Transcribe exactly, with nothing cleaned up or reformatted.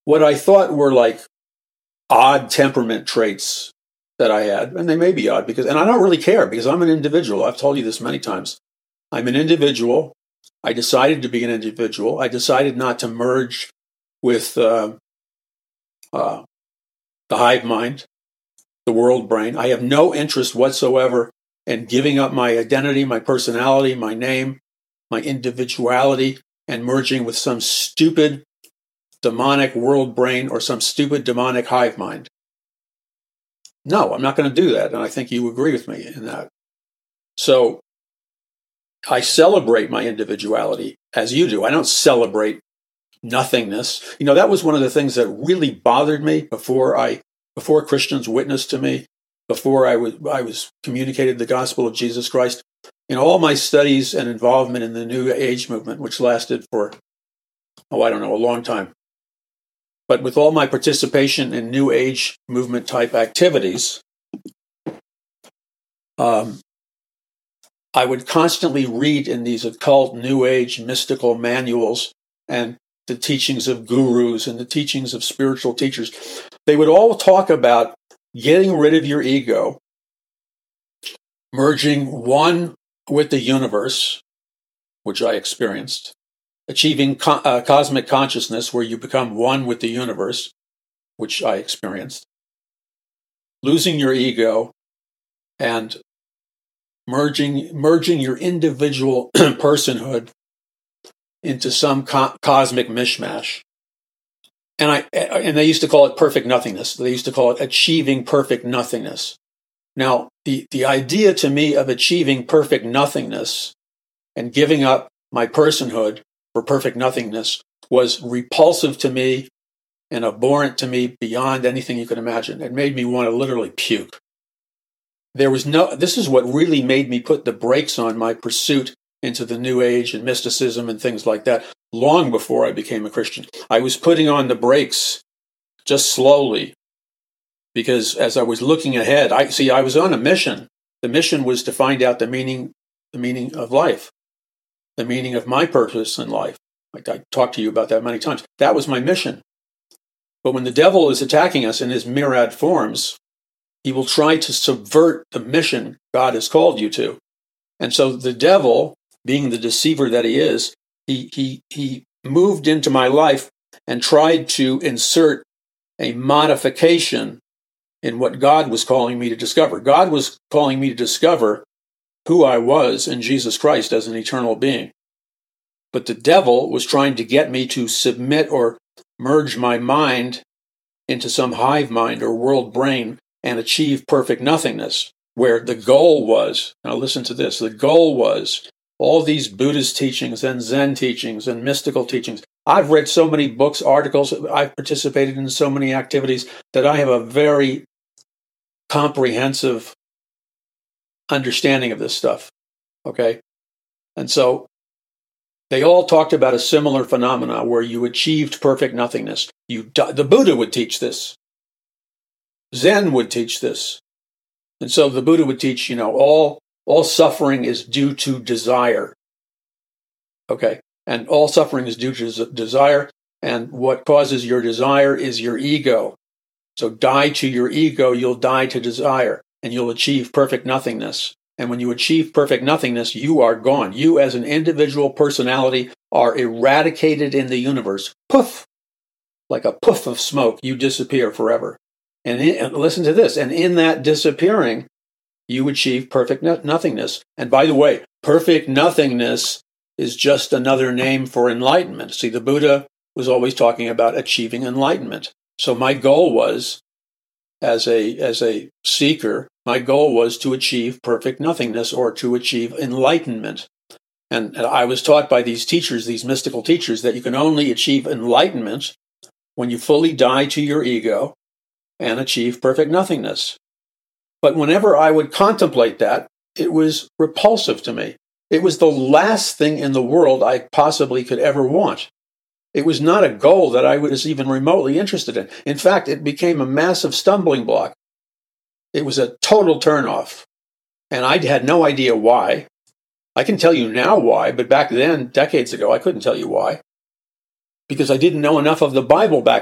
what I thought were like odd temperament traits that I had, and they may be odd because, and I don't really care because I'm an individual. I've told you this many times. I'm an individual. I decided to be an individual. I decided not to merge with uh, uh, the hive mind, the world brain. I have no interest whatsoever in giving up my identity, my personality, my name, my individuality, and merging with some stupid demonic world brain or some stupid demonic hive mind. No, I'm not going to do that. And I think you agree with me in that. So I celebrate my individuality as you do. I don't celebrate nothingness. You know, that was one of the things that really bothered me before I, before Christians witnessed to me, before I was, I was communicated the gospel of Jesus Christ. In all my studies and involvement in the New Age movement, which lasted for, oh, I don't know, a long time. But with all my participation in New Age movement type activities, um, I would constantly read in these occult New Age mystical manuals and the teachings of gurus and the teachings of spiritual teachers. They would all talk about getting rid of your ego, merging one with the universe, which I experienced, achieving co- uh, cosmic consciousness where you become one with the universe, which I experienced, losing your ego and merging merging your individual personhood into some co- cosmic mishmash. And I and they used to call it perfect nothingness. They used to call it achieving perfect nothingness. Now, the, the idea to me of achieving perfect nothingness and giving up my personhood for perfect nothingness was repulsive to me and abhorrent to me beyond anything you could imagine. It made me want to literally puke. There was no, this is what really made me put the brakes on my pursuit into the New Age and mysticism and things like that long before I became a Christian. I was putting on the brakes just slowly because as I was looking ahead, I see I was on a mission. The mission was to find out the meaning, the meaning of life, the meaning of my purpose in life. Like I talked to you about that many times. That was my mission. But when the devil is attacking us in his myriad forms, he will try to subvert the mission God has called you to. And so the devil, being the deceiver that he is, he he he moved into my life and tried to insert a modification in what God was calling me to discover. God was calling me to discover who I was in Jesus Christ as an eternal being. But the devil was trying to get me to submit or merge my mind into some hive mind or world brain and achieve perfect nothingness, where the goal was, now listen to this, the goal was all these Buddhist teachings and Zen teachings and mystical teachings. I've read so many books, articles, I've participated in so many activities that I have a very comprehensive understanding of this stuff, okay? And so they all talked about a similar phenomena where you achieved perfect nothingness. You, the Buddha would teach this. Zen would teach this. And so the Buddha would teach, you know, all, all suffering is due to desire. Okay. And all suffering is due to desire. And what causes your desire is your ego. So die to your ego, you'll die to desire, and you'll achieve perfect nothingness. And when you achieve perfect nothingness, you are gone. You as an individual personality are eradicated in the universe. Poof! Like a puff of smoke, you disappear forever. And, in, and listen to this, and in that disappearing, you achieve perfect no- nothingness. And by the way, perfect nothingness is just another name for enlightenment. See, the Buddha was always talking about achieving enlightenment. So my goal was, as a as a seeker, my goal was to achieve perfect nothingness or to achieve enlightenment. And, and I was taught by these teachers, these mystical teachers, that you can only achieve enlightenment when you fully die to your ego and achieve perfect nothingness. But whenever I would contemplate that, it was repulsive to me. It was the last thing in the world I possibly could ever want. It was not a goal that I was even remotely interested in. In fact, it became a massive stumbling block. It was a total turnoff. And I had no idea why. I can tell you now why, but back then, decades ago, I couldn't tell you why. Because I didn't know enough of the Bible back